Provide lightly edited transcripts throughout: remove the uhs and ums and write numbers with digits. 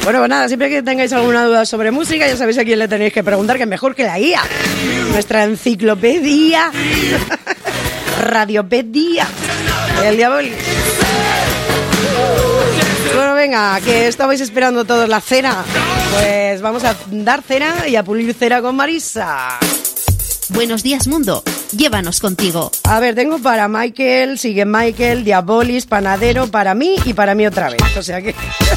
Bueno, pues nada, siempre que tengáis alguna duda sobre música, ya sabéis a quién le tenéis que preguntar, que es mejor que la IA. Nuestra enciclopedia. Radiopedia. El Diabolis. Bueno, venga, que estabais esperando todos la cena. Pues vamos a dar cena y a pulir cera con Marisa. Buenos días, mundo. Llévanos contigo. A ver, tengo para Michael, sigue Michael, Diabolis, Panadero, para mí y para mí otra vez. O sea que...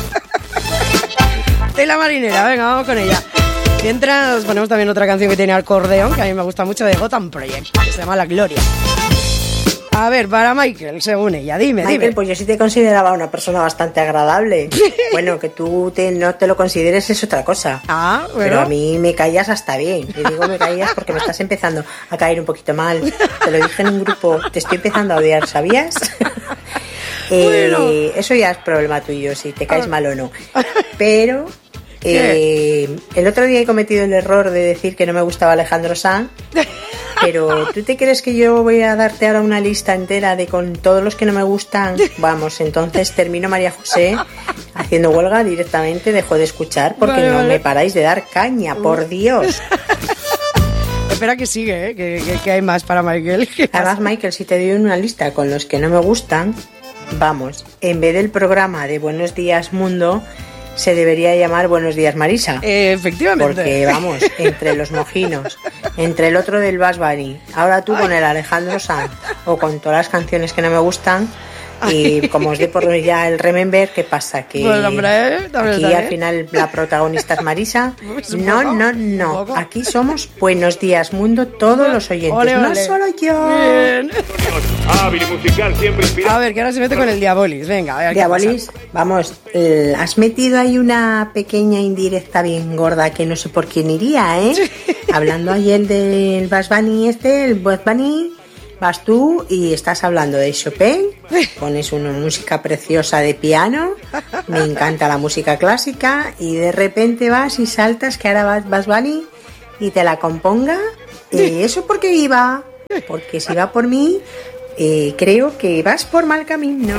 Tela marinera, venga, vamos con ella. Mientras ponemos también otra canción que tiene acordeón, que a mí me gusta mucho, de Gotham Project, que se llama La Gloria. A ver, para Michael, según ella, dime. Pues yo sí te consideraba una persona bastante agradable. Bueno, que tú no te lo consideres es otra cosa. Ah, bueno. Pero a mí me caías hasta bien. Y digo me caías porque me estás empezando a caer un poquito mal. Te lo dije en un grupo, te estoy empezando a odiar, ¿sabías? Bueno. Eso ya es problema tuyo, si te caes mal o no. Pero... el otro día he cometido el error de decir que no me gustaba Alejandro Sanz, pero ¿tú te crees que yo voy a darte ahora una lista entera de con todos los que no me gustan? Vamos, entonces termino María José haciendo huelga directamente, dejo de escuchar porque no me paráis de dar caña, por Dios. Espera que sigue, que hay más para Michael. Además, Michael, si te doy una lista con los que no me gustan, vamos, en vez del programa de Buenos Días Mundo, se debería llamar Buenos Días Marisa. Efectivamente. Porque vamos, entre los mojinos, entre el otro del Bad Bunny, ahora tú con el Alejandro Sanz o con todas las canciones que no me gustan, y como os dé por ya el remember, ¿qué pasa? Que pues, hombre, aquí al final la protagonista es Marisa. No. Aquí somos Buenos Días Mundo, todos los oyentes, ole. No solo yo. Bien. Musical siempre inspirado. A ver, que ahora se mete con el Diabolis. Venga, a ver. Diabolis, vamos, has metido ahí una pequeña indirecta bien gorda que no sé por quién iría, ¿eh? Hablando ayer del Bad Bunny el Bad Bunny. Vas tú y estás hablando de Chopin, pones una música preciosa de piano, me encanta la música clásica, y de repente vas y saltas que ahora vas Bunny y te la componga. ¿Eso por qué iba? Porque si va por mí, creo que vas por mal camino.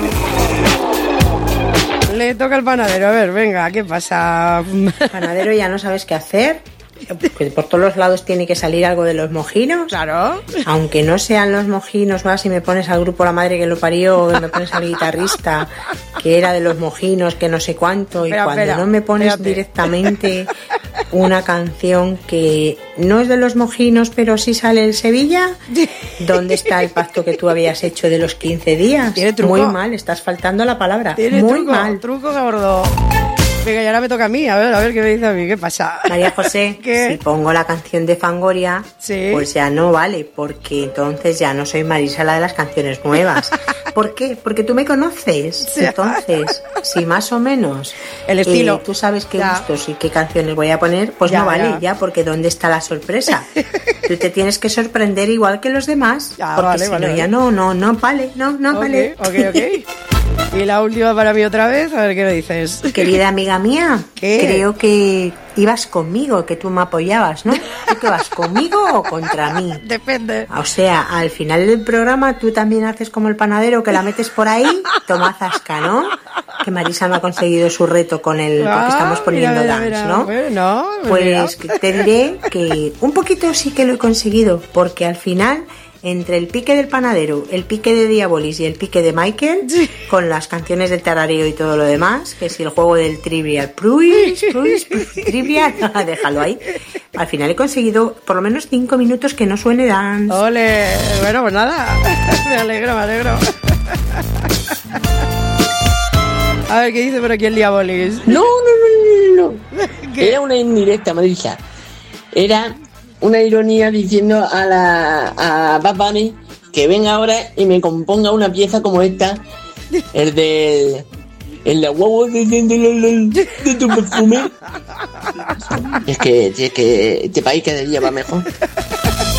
Le toca al panadero, a ver, venga, ¿qué pasa? Panadero, ya no sabes qué hacer. Porque por todos los lados tiene que salir algo de los mojinos. Claro. Aunque no sean los mojinos, vas y me pones al grupo La Madre que lo parió, que me pones al guitarrista que era de los mojinos, que no sé cuánto, y cuando no me pones directamente una canción que no es de los mojinos, pero sí sale el Sevilla, ¿dónde está el pacto que tú habías hecho de los 15 días? Tiene truco. Muy mal, estás faltando la palabra. Tiene muy truco, mal. Truco gordo. Venga, y ahora me toca a mí, a ver qué me dice a mí, ¿qué pasa? María José, ¿Qué? Si pongo la canción de Fangoria, ¿sí? Pues ya no vale, porque entonces ya no soy Marisa la de las canciones nuevas. ¿Por qué? Porque tú me conoces. Sí. Entonces, si más o menos el estilo, tú sabes qué gustos y qué canciones voy a poner, pues no vale ya, porque ¿dónde está la sorpresa? Tú te tienes que sorprender igual que los demás, porque si no ya no vale, no vale. Ok. Y la última para mí otra vez, a ver qué me dices. Querida amiga mía, ¿qué? Creo que ibas conmigo, que tú me apoyabas, ¿no? ¿Tú qué vas, conmigo o contra mí? Depende. O sea, al final del programa tú también haces como el panadero, que la metes por ahí, toma zasca, ¿no? Que Marisa no ha conseguido su reto con el, porque estamos poniendo dance, ¿no? Bueno, pues te diré que un poquito sí que lo he conseguido, porque al final, entre el pique del panadero, el pique de Diabolis y el pique de Michael, con las canciones del tarareo y todo lo demás, que si el juego del trivial, trivial, déjalo ahí. Al final he conseguido por lo menos 5 minutos que no suene dance. ¡Ole! Bueno, pues nada, me alegro. A ver, ¿qué dice por aquí el Diabolis? No. Era una indirecta, Marisa. Era una ironía diciendo a Bad Bunny que venga ahora y me componga una pieza como esta, el de huevo de tu perfume. Es que este país cada día va mejor.